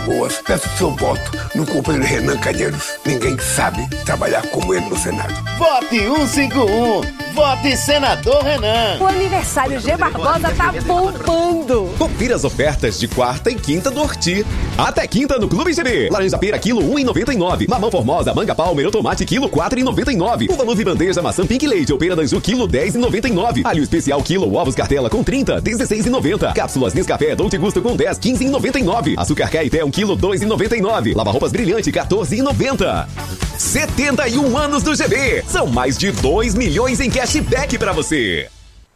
Alagoas, peço seu voto no companheiro Renan Calheiros. Ninguém sabe trabalhar como ele no Senado. Vote 151. Vote Senador Renan. O aniversário G Barbosa tá bombando. Confira as ofertas de quarta e quinta do Horti. Até quinta no Clube GB. Laranja pera, quilo 1,99. Mamão formosa, manga palmer, tomate, quilo 4,99. Uva Luve bandeja, maçã pink leite ou pera danju, quilo 10,99. Alho especial, quilo, ovos cartela com 30, 16,90. Cápsulas Nescafé, Dolce Gusto com 10, 15,99. Açúcar Caeté, 1 quilo, 2,99. Lava-roupas brilhante, 14,90. 71 anos do GB. São mais de 2 milhões em cashback pra você.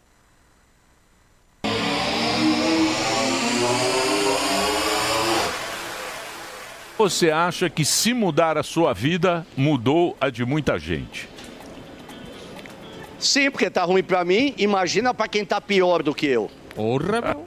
Você acha que se mudar a sua vida, mudou a de muita gente? Sim, porque tá ruim pra mim, imagina pra quem tá pior do que eu. Porra, meu.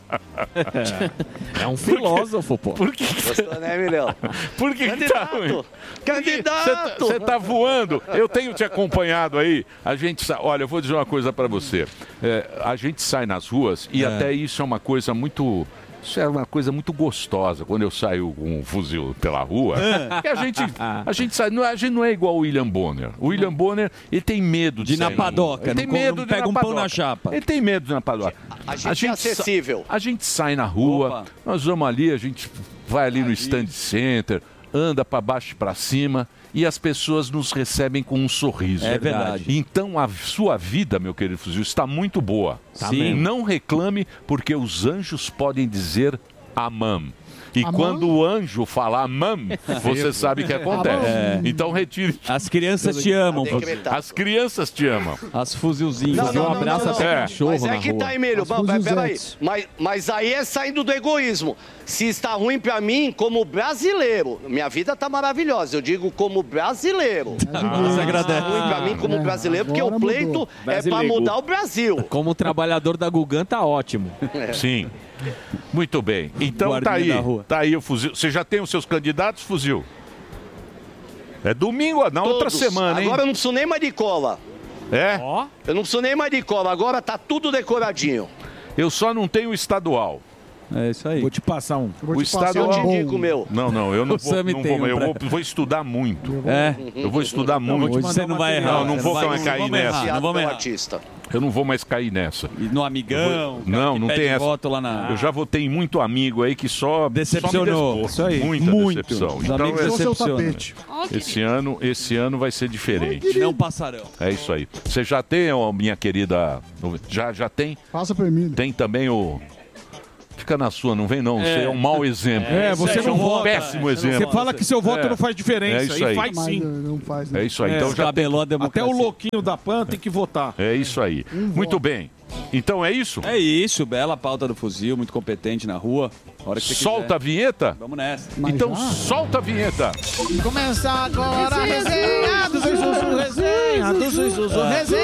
É um filósofo, pô. Por que? Gostou, né, Milhão? Por que tá ruim? Candidato! Você tá voando. Eu tenho te acompanhado aí. A gente olha, eu vou dizer uma coisa pra você. A gente sai nas ruas e até isso é uma coisa muito... Isso é uma coisa muito gostosa quando eu saio com um fuzil pela rua. Que a gente sai. A gente não é igual o William Bonner. O William Bonner, ele tem medo de ir na padoca. Ele tem medo de pega um pão na chapa. Ele tem medo de ir na padoca. A gente é acessível. A gente sai na rua, nós vamos ali, a gente vai ali no stand center, anda para baixo e para cima e as pessoas nos recebem com um sorriso. É verdade. Então a sua vida, meu querido fuzil, está muito boa. Sim. Não reclame, porque os anjos podem dizer amam. E quando o anjo fala amam, você sabe o que acontece. Então retire. As crianças te amam. As crianças te amam. As fuzilzinhas. Um abraço até cachorro Mas na é que rua. tá, Emílio, peraí. Mas aí é saindo do egoísmo. Se está ruim pra mim, como brasileiro, minha vida tá maravilhosa. Eu digo como brasileiro. Você agradece. Tá ruim pra mim como brasileiro, porque o pleito é pra mudar o Brasil. Como trabalhador da Gugan, tá ótimo. Sim. Muito bem. Então Guardinha tá aí o fuzil. Você já tem os seus candidatos, fuzil? É domingo, na outra semana, hein? Agora eu não preciso nem mais de cola. É? Eu não preciso nem mais de cola. Agora tá tudo decoradinho. Eu só não tenho o estadual. É isso aí. Vou te passar um. O estadual. Eu te indico o meu. Não, eu não O vou. Sami Não tem vou, um eu pra- vou estudar muito. É. Eu vou estudar muito. Hoje você não vai errar. Não você vou vai- mais cair nessa. Não vamos errar. Artista. Eu não vou mais cair nessa. E no amigão. Não, não pede tem essa. voto lá na... Eu já votei em muito amigo aí que só Decepcionou. Só me Isso aí. Muita Muito. decepção. Os Então amigos decepcionam. esse ano vai ser diferente. Não passarão. É isso aí. Você já tem, ó, minha querida. Já tem? Passa pro Emílio. Tem também o. Fica na sua, não vem não. Você é um mau exemplo. Você não é um vota. péssimo exemplo. Você fala que seu voto não faz diferença. É isso aí. E faz sim. Não faz, né? É isso aí. Então já Descabelou a Até democracia. o louquinho da PAN tem que votar. É isso aí. Muito bem. Então é isso? É isso, bela pauta do fuzil, muito competente na rua. A hora que você Solta quiser. a vinheta? Vamos nessa. Então solta a vinheta. Começa agora a resenha do Zuzu, resenha do Zuzu,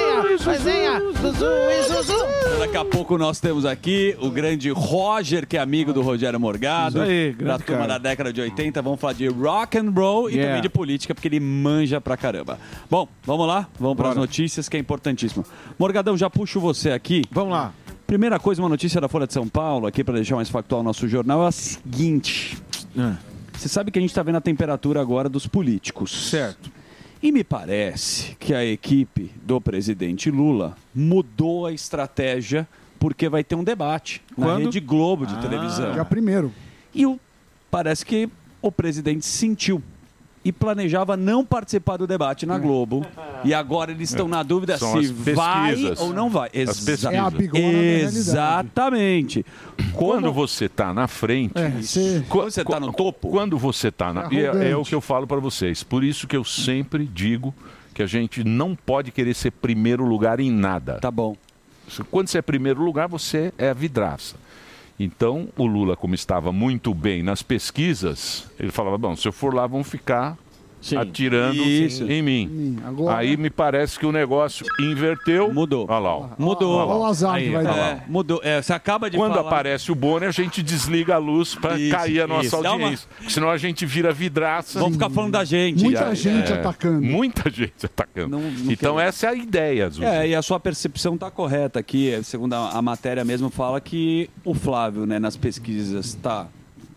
resenha do Zuzu. Daqui a pouco nós temos aqui o grande Roger, que é amigo do Rogério Morgado. Isso aí, da grande turma cara. da década de 80. Vamos falar de rock and roll e também de política, porque ele manja pra caramba. Bom, vamos lá? Vamos para as notícias, que é importantíssimo. Morgadão, já puxo você aqui. Vamos lá. Primeira coisa, uma notícia da Folha de São Paulo, aqui para deixar mais factual o nosso jornal, é a seguinte. Você sabe que a gente está vendo a temperatura agora dos políticos. Certo. E me parece que a equipe do presidente Lula mudou a estratégia porque vai ter um debate na Quando? Rede Globo de televisão. Já primeiro. E parece que o presidente sentiu e planejava não participar do debate na Globo. E agora eles estão na dúvida São se as vai pesquisas. ou não vai. As pesquisas. É a bigona da realidade. Exatamente. Quando você está na frente. Quando você está no topo. Quando você está na. É o Arrogante. que eu falo para vocês. Por isso que eu sempre digo que a gente não pode querer ser primeiro lugar em nada. Tá bom. Quando você é primeiro lugar, você é a vidraça. Então, o Lula, como estava muito bem nas pesquisas, ele falava, bom, se eu for lá, vão ficar atirando em mim. Agora... Aí me parece que o negócio inverteu. Mudou. Olha lá, ó. Mudou. Olha o azar que vai dar. Mudou. Você acaba de Quando falar... aparece o Bonner, a gente desliga a luz para cair a nossa audiência. Senão a gente vira vidraça. Vamos ficar falando da gente. Muita gente atacando. Muita gente atacando. Não então quero. essa é a ideia, Zuzu. E a sua percepção está correta aqui. Segundo a matéria mesmo, fala que o Flávio, né, nas pesquisas, está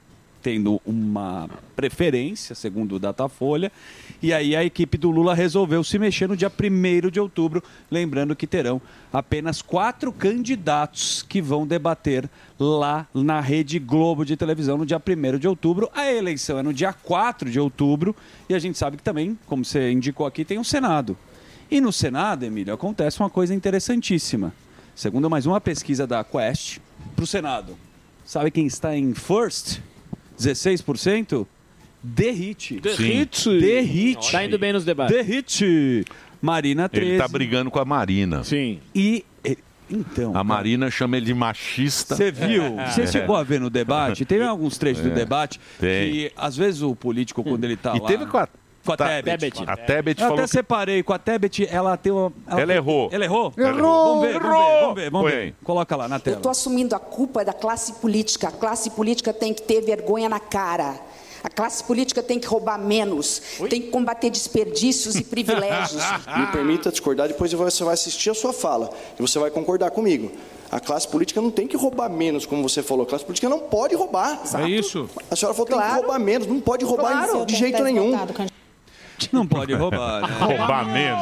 tendo uma preferência, segundo o Datafolha, e aí a equipe do Lula resolveu se mexer no dia 1º de outubro, lembrando que terão apenas 4 candidatos que vão debater lá na Rede Globo de televisão no dia 1º de outubro. A eleição é no dia 4 de outubro e a gente sabe que também, como você indicou aqui, tem um Senado. E no Senado, Emílio, acontece uma coisa interessantíssima. Segundo mais uma pesquisa da Quest, para o Senado, sabe quem está em first? 16%? The Hit. The Hit. The Hit. Tá indo bem nos debates. The Hit. Marina 13. Ele tá brigando com a Marina. Sim. Então, a Marina chama ele de machista. Você viu? Você chegou a ver no debate? Teve alguns trechos do debate que, às vezes, o político, quando ele tá lá... E teve com a Tebet. A Tebet Eu falou até separei. Com a Tebet, ela tem uma... Ela errou. Ela errou? Errou! Vamos ver. Coloca lá na Eu tela. estou assumindo a culpa da classe política. A classe política tem que ter vergonha na cara. A classe política tem que roubar menos. Tem que combater desperdícios e privilégios. Me permita discordar, depois você vai assistir a sua fala e você vai concordar comigo. A classe política não tem que roubar menos, como você falou. A classe política não pode roubar. É isso. A senhora falou que tem que roubar menos. Não pode roubar de jeito nenhum. Não pode roubar, né? Roubar menos.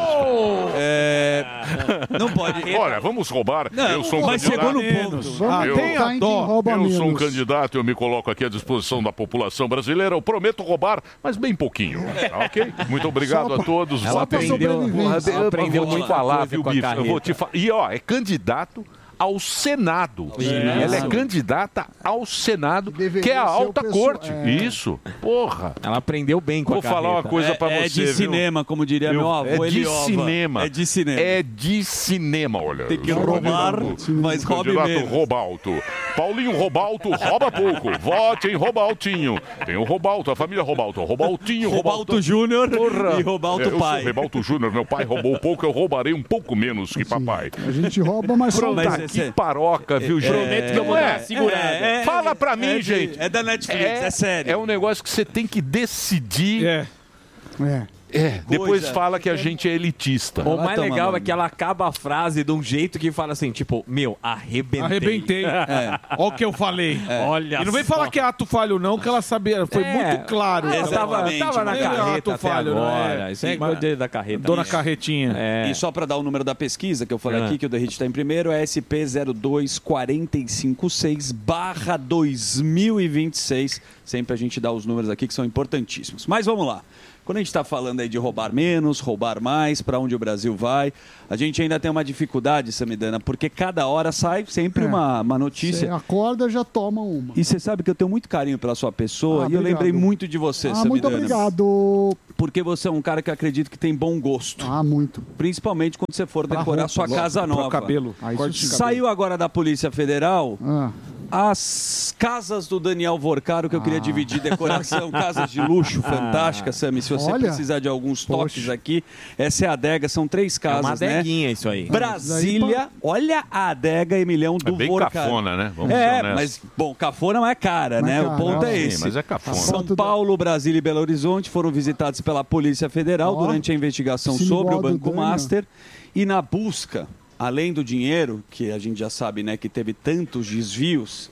Não pode. Olha, vamos roubar. Não, eu sou um mas candidato. chegou no ponto. Eu sou um candidato, eu me coloco aqui à disposição da população brasileira. Eu prometo roubar, mas bem pouquinho. Tá, ok? Muito obrigado a todos. Ela aprendeu Vou te muita falar, coisa viu, com a bicho? carreta. Eu vou te falar. E ó, é candidato ao Senado. Ela é candidata ao Senado, que é a alta corte. Isso. Porra. Ela aprendeu bem com Vou a carreta. falar uma coisa pra você, É de viu? cinema, como diria meu avô. É de Eliova. cinema. É de cinema. É de cinema, olha. Tem que roubar, mas roube Candidato menos. Robalto. Paulinho Robalto rouba pouco. Vote em Robaltinho. Tem o Robalto, a família Robalto. Robaltinho, Robalto Júnior Porra. e Robalto Eu pai. sou Robalto Júnior. Meu pai roubou pouco, eu roubarei um pouco menos que papai. A gente rouba, mas Pronto, solta. que paroca, viu, gente? Prometo que eu vou dar uma segurada. Fala pra mim, gente. É da Netflix, é sério. É um negócio que você tem que decidir. É. Depois fala que a gente é elitista. O mais legal é que ela acaba a frase de um jeito que fala assim, tipo, meu, arrebentei. Arrebentei. Olha o que eu falei. Olha E não vem só. falar que é ato falho, não, que ela sabia. Foi muito claro. Ela tava na Não é carreta ato até falho, agora. não é? Isso é coisa da carreta. Dona Carretinha. E só para dar o número da pesquisa que eu falei aqui, que o The Hit está em primeiro, é SP02456/2026. Sempre a gente dá os números aqui que são importantíssimos. Mas vamos lá. Quando a gente está falando aí de roubar menos, roubar mais, para onde o Brasil vai, a gente ainda tem uma dificuldade, Samidana, porque cada hora sai sempre uma notícia. Você acorda, já toma uma. E você sabe que eu tenho muito carinho pela sua pessoa e eu obrigado. lembrei muito de você, Samidana. Muito obrigado. Porque você é um cara que eu acredito que tem bom gosto. Muito. Principalmente quando você for Pra decorar roupa, sua casa pra nova. cabelo. Corte de Saiu agora da Polícia Federal as casas do Daniel Vorcaro, que eu queria dividir decoração, casas de luxo fantásticas, Sami. Se você Olha. precisar de alguns toques aqui, essa é a adega, são 3 casas, uma né? adeguinha isso aí. Brasília, olha a adega Emilhão do bem Vorcaro. cafona, né? Vamos ser honestos. mas, bom, cafona não é cara, né? O ponto é Sim, esse. mas é cafona. São Paulo, Brasília e Belo Horizonte foram visitados pela Polícia Federal durante a investigação Cine sobre o igual do Banco Daniel. Master e na busca, além do dinheiro, que a gente já sabe, né, que teve tantos desvios,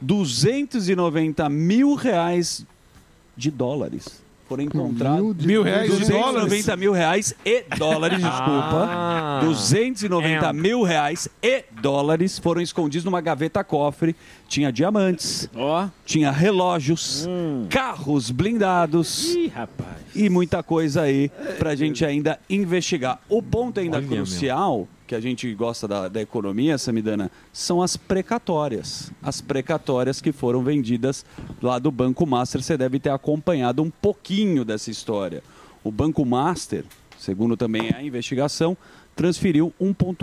290 mil reais de dólares foram encontrados. R$1.000 de 290 mil reais e dólares, desculpa. 290 mil reais e dólares foram escondidos numa gaveta cofre. Tinha diamantes, tinha relógios, carros blindados e muita coisa aí pra gente ainda investigar. O ponto ainda crucial, que a gente gosta da economia, Samidana, são as precatórias. As precatórias que foram vendidas lá do Banco Master. Você deve ter acompanhado um pouquinho dessa história. O Banco Master, segundo também a investigação, transferiu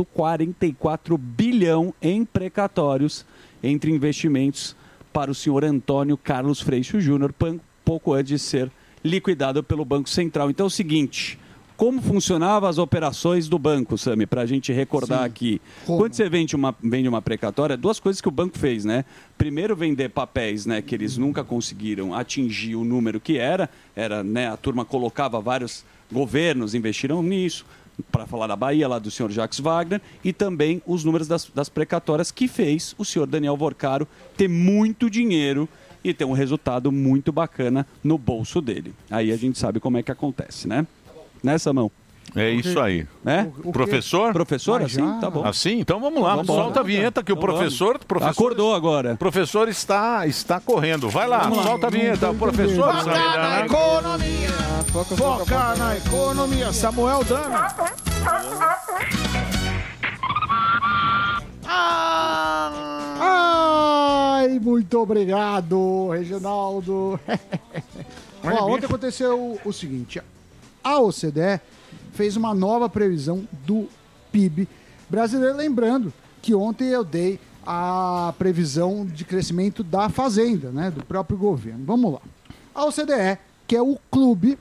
1,44 bilhão em precatórios entre investimentos para o senhor Antônio Carlos Freixo Júnior, pouco antes de ser liquidado pelo Banco Central. Então é o seguinte... Como funcionavam as operações do banco, Sami, para a gente recordar aqui. Quando você vende uma precatória, 2 coisas que o banco fez, né? Primeiro, vender papéis, né, que eles nunca conseguiram atingir o número que era, né, a turma colocava vários governos, investiram nisso, para falar da Bahia, lá do senhor Jacques Wagner, e também os números das precatórias que fez o senhor Daniel Vorcaro ter muito dinheiro e ter um resultado muito bacana no bolso dele. Aí a gente sabe como é que acontece, né? Né, Samão? É isso aí. Né? Professor? Professor, assim? Tá bom. Assim? Então vamos lá. Vamos Solta lá. a vinheta que o Então professor acordou agora. O professor está correndo. Vai lá, solta a vinheta. O professor Foca na economia. Foca na economia. Samuel Dana. Ai, muito obrigado, Reginaldo. Ó, ontem aconteceu o seguinte: a OCDE fez uma nova previsão do PIB brasileiro, lembrando que ontem eu dei a previsão de crescimento da Fazenda, né, do próprio governo. Vamos lá. A OCDE, que é o clube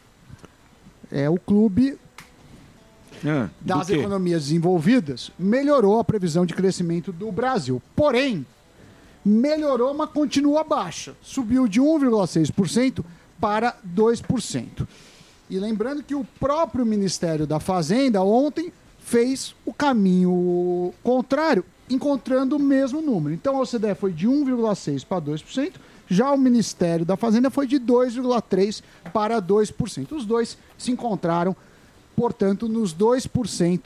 das economias desenvolvidas, melhorou a previsão de crescimento do Brasil. Porém, melhorou, mas continua baixa. Subiu de 1,6% para 2%. E lembrando que o próprio Ministério da Fazenda ontem fez o caminho contrário, encontrando o mesmo número. Então a OCDE foi de 1,6% para 2%, já o Ministério da Fazenda foi de 2,3% para 2%. Os dois se encontraram, portanto, nos 2%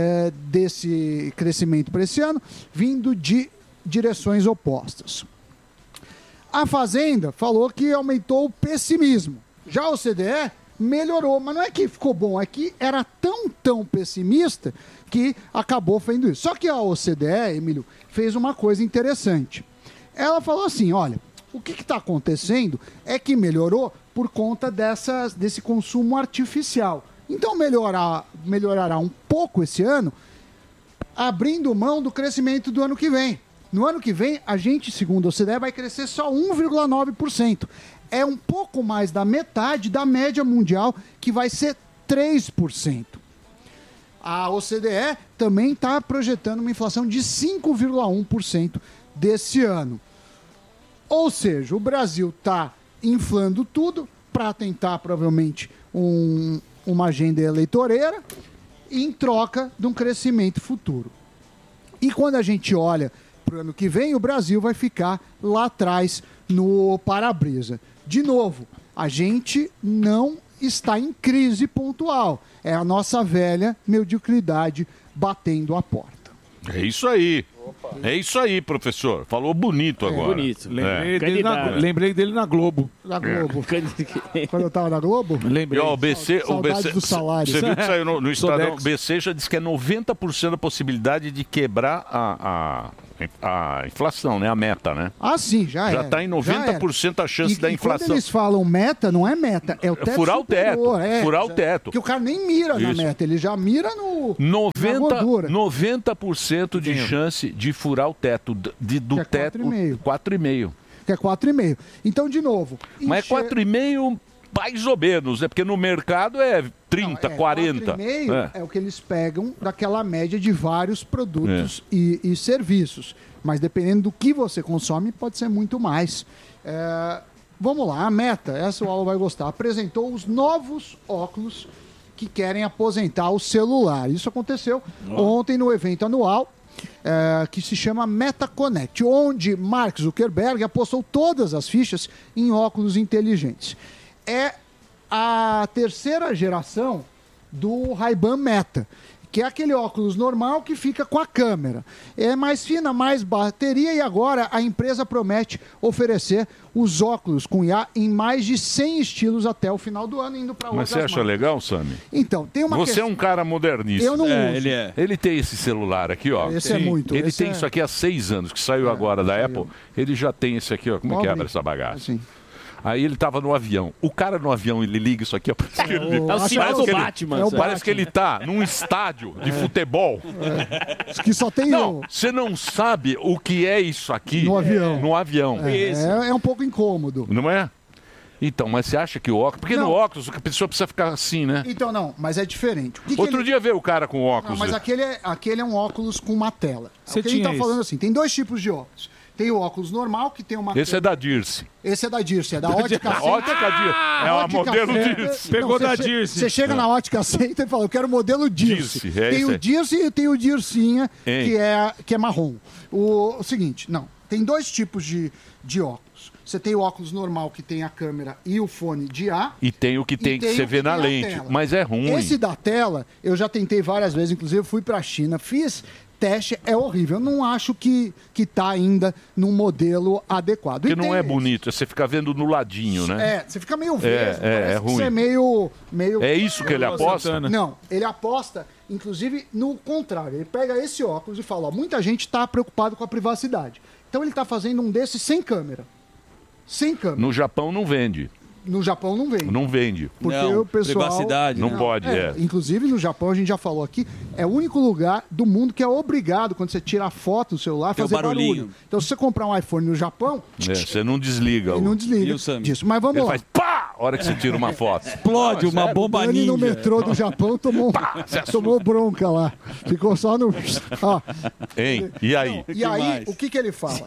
desse crescimento para esse ano, vindo de direções opostas. A Fazenda falou que aumentou o pessimismo. Já a OCDE melhorou, mas não é que ficou bom, é que era tão pessimista que acabou fazendo isso. Só que a OCDE, Emílio, fez uma coisa interessante. Ela falou assim, olha, o que está acontecendo é que melhorou por conta desse consumo artificial. Então melhorará um pouco esse ano, abrindo mão do crescimento do ano que vem. No ano que vem, a gente, segundo a OCDE, vai crescer só 1,9%. É um pouco mais da metade da média mundial, que vai ser 3%. A OCDE também está projetando uma inflação de 5,1% desse ano. Ou seja, o Brasil está inflando tudo para tentar, provavelmente, uma agenda eleitoreira em troca de um crescimento futuro. E quando a gente olha para o ano que vem, o Brasil vai ficar lá atrás no para-brisa. De novo, a gente não está em crise pontual. É a nossa velha mediocridade batendo a porta. É isso aí. É isso aí, professor. Falou bonito agora. Bonito. Lembrei dele na Globo. Na Globo. Quando eu estava na Globo? Lembrei. E, ó, o BC, do salário. Você viu que saiu no Estadão? O BC já disse que é 90% da possibilidade de quebrar a inflação, né? A meta, né? Ah, sim, já Já está em 90% a chance da inflação. Quando eles falam meta, não é meta, é o teto furar superior, o teto. Furar o teto. Porque o cara nem mira na meta, ele já mira na gordura. 90% de chance de furar o teto, do teto 4,5. Que é 4,5. Então, de novo... Mas é 4,5 mais ou menos, porque no mercado é 30, 40. 4,5 é o que eles pegam daquela média de vários produtos e serviços. Mas dependendo do que você consome, pode ser muito mais. Vamos lá, a Meta, essa o Alan vai gostar, apresentou os novos óculos que querem aposentar o celular. Isso aconteceu ontem no evento anual, que se chama Meta Connect, onde Mark Zuckerberg apostou todas as fichas em óculos inteligentes. É a terceira geração do Ray-Ban Meta, que é aquele óculos normal que fica com a câmera. É mais fina, mais bateria, e agora a empresa promete oferecer os óculos com IA em mais de 100 estilos até o final do ano, indo para outras Mas você acha marcas. legal, Sami? Então, tem uma Você é um cara modernista. Eu não uso. Ele tem esse celular aqui, ó. Esse é muito. Ele Esse tem isso aqui há 6 anos, que saiu agora da Apple. Ele já tem esse aqui, ó. Como é que abre essa bagaça? Assim. Aí ele tava no avião. O cara no avião, ele liga isso aqui, ó. Parece que ele, É o sinal do Batman. Parece que ele tá num estádio de futebol. Que só tem Não, você não sabe o que é isso aqui No avião. no avião. É um pouco incômodo. Não é? Então, mas você acha que o óculos... Porque no óculos a pessoa precisa ficar assim, né? Então, não, mas é diferente. Outro dia veio o cara com óculos. Não, mas aquele é um óculos com uma tela. Você O que a gente tinha tá isso. falando assim, tem dois tipos de óculos. Tem o óculos normal, que tem uma... Esse é da Dirce. Esse é da Dirce, é da Ótica A Ótica Dirce. É uma modelo Dirce. Pegou da Dirce. Você chega na Ótica Center e fala, eu quero o modelo Dirce. Dirce, é Tem esse o aí. Dirce e tem o Dircinha, Hein? que é marrom. O seguinte, não, tem dois tipos de óculos. Você tem o óculos normal que tem a câmera e o fone de ar. E tem o que tem que você vê na lente, mas é ruim. Esse da tela, eu já tentei várias vezes, inclusive eu fui pra China, fiz teste, é horrível. Eu não acho que tá ainda num modelo adequado. Porque não é bonito, você fica vendo no ladinho, né? É, você fica meio vesgo, é ruim. Você é meio... É isso que ele aposta? Não, ele aposta, inclusive, no contrário. Ele pega esse óculos e fala, ó, muita gente está preocupado com a privacidade. Então ele está fazendo um desses sem câmera. Sem câmera. No Japão não vende. No Japão não vende. Não vende. Porque o pessoal... privacidade. Não pode, Inclusive, no Japão, a gente já falou aqui, é o único lugar do mundo que é obrigado, quando você tira a foto do celular, Tem o fazer barulhinho. barulho. Então, se você comprar um iPhone no Japão... Você não desliga. Ele não desliga disso. Mas vamos ele lá. faz pá! A hora que você tira uma foto. Explode uma bomba Dani ninja. no metrô do Japão tomou bronca lá. Ficou só no... Ó. Hein? E aí? E aí, o que ele fala?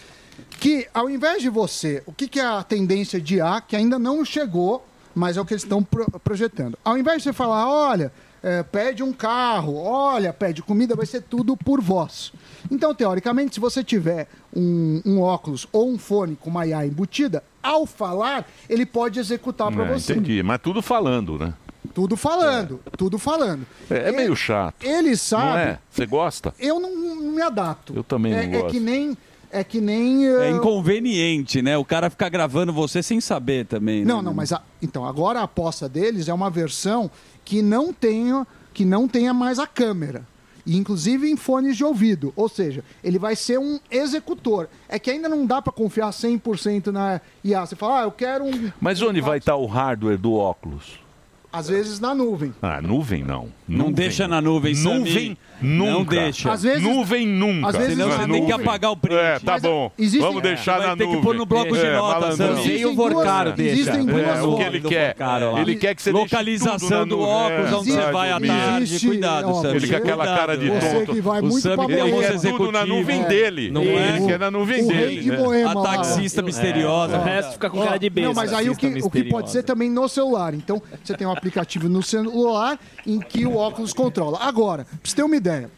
Que ao invés de você, o que é a tendência de IA, que ainda não chegou, mas é o que eles estão projetando. Ao invés de você falar, olha, pede um carro, olha, pede comida, vai ser tudo por voz. Então, teoricamente, se você tiver um óculos ou um fone com uma IA embutida, ao falar, ele pode executar para você. Entendi, mas tudo falando, né? Tudo falando. É meio chato. Ele sabe... Não é? Você gosta? Eu não me adapto. Eu também não gosto. É que nem... É inconveniente, né? O cara ficar gravando você sem saber também. Não, mas então, agora a aposta deles é uma versão que não tenha mais a câmera. E, inclusive em fones de ouvido. Ou seja, ele vai ser um executor. É que ainda não dá para confiar 100% na IA. Você fala, eu quero um... Mas onde vai estar o hardware do óculos? Às vezes na nuvem. Ah, nuvem não. Não deixa na nuvem, Samir. Nuvem nunca. Não deixa. Às vezes, nuvem nunca. Às vezes senão você tem que apagar o print. Tá bom. Vamos deixar na nuvem. Vai ter que pôr no bloco de notas. Nem o Vorcaro deixa. Existem duas o que ele quer. Ele quer que você localização do óculos, onde você vai à tarde. Cuidado, Samir. Ele quer aquela cara de tonto. Que vai muito pra Ele quer tudo na nuvem dele. Não é? Ele quer na nuvem dele. A taxista misteriosa. O resto fica com cara de besta. Não, mas aí o que pode ser também no celular. Então, você tem um aplicativo no celular em que o óculos controla. Agora, pra você ter uma ideia,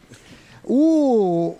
o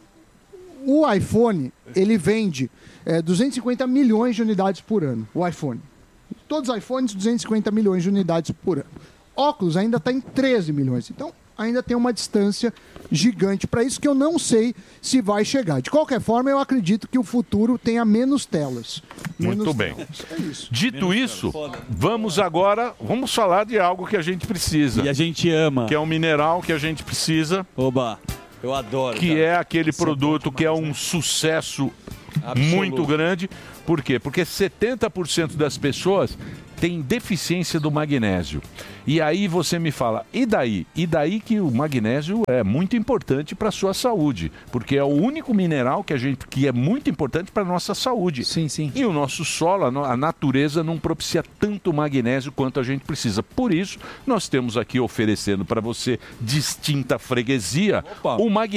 iPhone, ele vende 250 milhões de unidades por ano. O iPhone. Todos os iPhones, 250 milhões de unidades por ano. Óculos ainda está em 13 milhões. Então, ainda tem uma distância gigante para isso que eu não sei se vai chegar. De qualquer forma, eu acredito que o futuro tenha menos telas. Muito bem. É isso. Dito isso, vamos falar de algo que a gente precisa. E a gente ama. Que é um mineral que a gente precisa. Oba, eu adoro. Que é aquele produto que é um sucesso muito grande. Por quê? Porque 70% das pessoas têm deficiência do magnésio. E aí você me fala, e daí? E daí que o magnésio é muito importante para a sua saúde, porque é o único mineral que é muito importante para a nossa saúde. Sim, sim. E o nosso solo, a natureza não propicia tanto magnésio quanto a gente precisa. Por isso, nós temos aqui oferecendo para você distinta freguesia o magnésio.